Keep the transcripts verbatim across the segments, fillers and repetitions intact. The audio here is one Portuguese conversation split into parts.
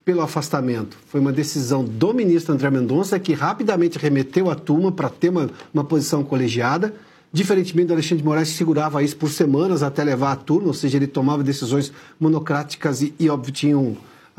pelo afastamento. Foi uma decisão do ministro André Mendonça, que rapidamente remeteu a turma para ter uma, uma posição colegiada, diferentemente do Alexandre de Moraes, que segurava isso por semanas até levar a turma, ou seja, ele tomava decisões monocráticas e, e óbvio, tinham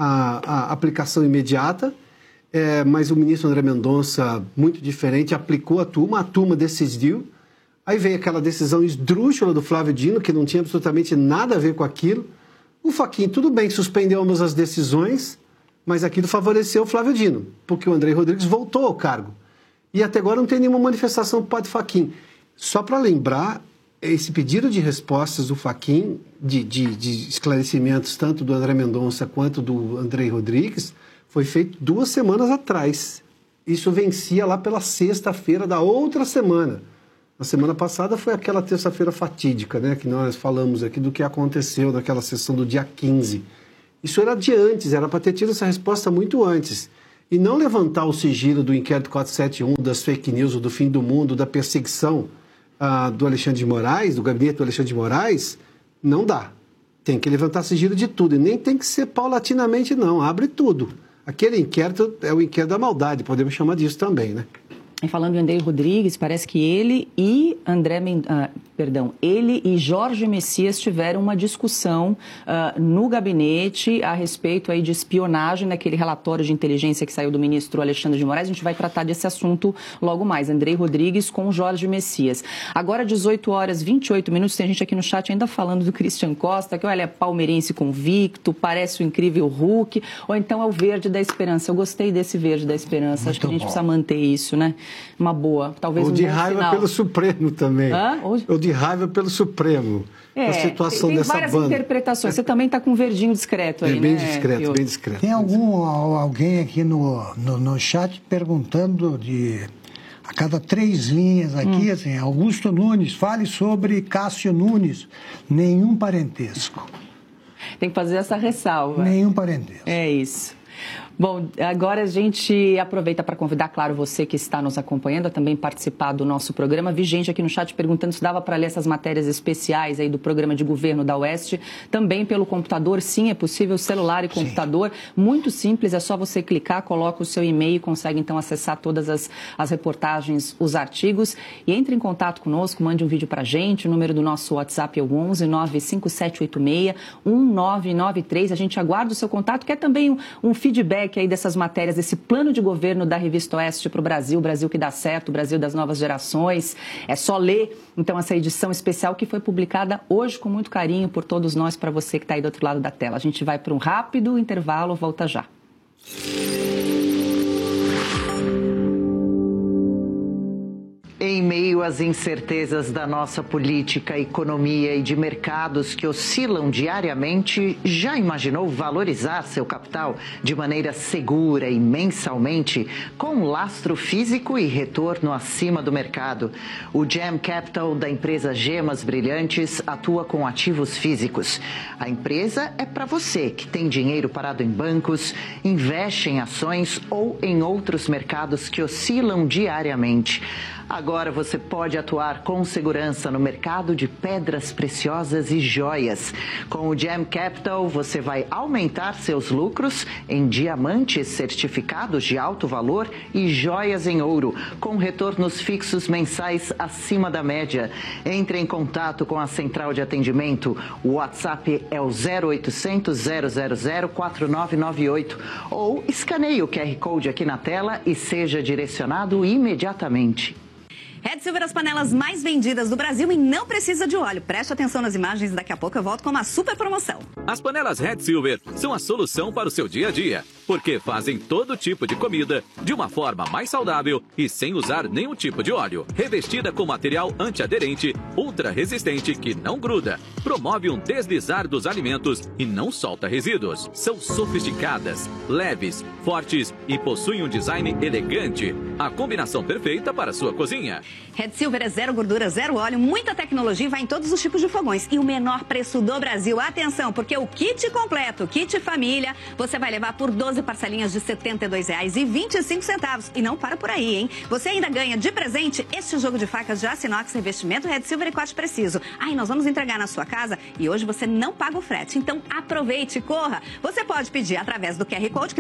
a, a aplicação imediata. É, mas o ministro André Mendonça, muito diferente, aplicou a turma, a turma decidiu. Aí veio aquela decisão esdrúxula do Flávio Dino, que não tinha absolutamente nada a ver com aquilo. O Fachin, tudo bem, suspendeu ambas as decisões, mas aquilo favoreceu o Flávio Dino, porque o André Rodrigues voltou ao cargo. E até agora não tem nenhuma manifestação por parte do Fachin. Só para lembrar, esse pedido de respostas do Fachin, de, de, de esclarecimentos tanto do André Mendonça quanto do André Rodrigues, foi feito duas semanas atrás. Isso vencia lá pela sexta-feira da outra semana. Na semana passada foi aquela terça-feira fatídica, né, que nós falamos aqui do que aconteceu naquela sessão do dia quinze. Isso era de antes, era para ter tido essa resposta muito antes. E não levantar o sigilo do inquérito quatrocentos e setenta e um, das fake news, do fim do mundo, da perseguição ah, do Alexandre de Moraes, do gabinete do Alexandre de Moraes, não dá. Tem que levantar sigilo de tudo. E nem tem que ser paulatinamente, não. Abre tudo. Aquele inquérito é o inquérito da maldade, podemos chamar disso também, né? E falando em André Rodrigues, parece que ele e André, ah, perdão, ele e Jorge Messias tiveram uma discussão ah, no gabinete a respeito aí de espionagem naquele relatório de inteligência que saiu do ministro Alexandre de Moraes. A gente vai tratar desse assunto logo mais. André Rodrigues com Jorge Messias. Agora, dezoito horas e vinte e oito minutos, tem gente aqui no chat ainda falando do Christian Costa, que olha, é palmeirense convicto, parece o incrível Hulk, ou então é o verde da esperança. Eu gostei desse verde da esperança. Muito Acho que a gente bom. precisa manter isso, né? Uma boa, talvez Ou um de bom raiva final. pelo Supremo também. Hã? Ou... Ou de raiva pelo Supremo. É, a situação tem dessa várias banda. interpretações. Você também está com um verdinho discreto aí, é, bem né? discreto, Pio? bem discreto. Tem algum, alguém aqui no, no, no chat perguntando de... A cada três linhas aqui, hum. assim, Augusto Nunes, fale sobre Cássio Nunes. Nenhum parentesco. Tem que fazer essa ressalva. Nenhum parentesco. É isso. Bom, agora a gente aproveita para convidar, claro, você que está nos acompanhando a também participar do nosso programa. Vi gente aqui no chat perguntando se dava para ler essas matérias especiais aí do programa de governo da Oeste, também pelo computador. Sim, é possível, celular e computador. Sim. Muito simples, é só você clicar, coloca o seu e-mail e consegue então acessar todas as, as reportagens, os artigos. E entre em contato conosco, mande um vídeo para a gente. O número do nosso WhatsApp é o onze nove cinco sete oito seis um nove nove três. A gente aguarda o seu contato, que é também um, um feedback aí dessas matérias, desse plano de governo da Revista Oeste para o Brasil, o Brasil que dá certo, o Brasil das novas gerações. É só ler, então, essa edição especial que foi publicada hoje com muito carinho por todos nós, para você que está aí do outro lado da tela. A gente vai para um rápido intervalo, volta já. Em meio às incertezas da nossa política, economia e de mercados que oscilam diariamente, já imaginou valorizar seu capital de maneira segura e mensalmente, com lastro físico e retorno acima do mercado? O Gem Capital da empresa Gemas Brilhantes atua com ativos físicos. A empresa é para você que tem dinheiro parado em bancos, investe em ações ou em outros mercados que oscilam diariamente. Agora você pode atuar com segurança no mercado de pedras preciosas e joias. Com o Gem Capital, você vai aumentar seus lucros em diamantes certificados de alto valor e joias em ouro, com retornos fixos mensais acima da média. Entre em contato com a central de atendimento. O WhatsApp é o zero oitocentos, zero zero zero, quatro nove nove oito ou escaneie o Q R Code aqui na tela e seja direcionado imediatamente. Red Silver, as panelas mais vendidas do Brasil e não precisa de óleo. Preste atenção nas imagens, daqui a pouco eu volto com uma super promoção. As panelas Red Silver são a solução para o seu dia a dia, porque fazem todo tipo de comida de uma forma mais saudável e sem usar nenhum tipo de óleo. Revestida com material antiaderente, ultra resistente que não gruda, promove um deslizar dos alimentos e não solta resíduos. São sofisticadas, leves, fortes e possuem um design elegante. A combinação perfeita para a sua cozinha. Red Silver é zero gordura, zero óleo, muita tecnologia e vai em todos os tipos de fogões. E o menor preço do Brasil. Atenção, porque o kit completo, kit família, você vai levar por doze parcelinhas de setenta e dois reais e vinte e cinco centavos. E não para por aí, hein? Você ainda ganha de presente este jogo de facas de aço inox, revestimento Red Silver e corte preciso. Ah, e nós vamos entregar na sua casa e hoje você não paga o frete. Então aproveite, corra. Você pode pedir através do Q R Code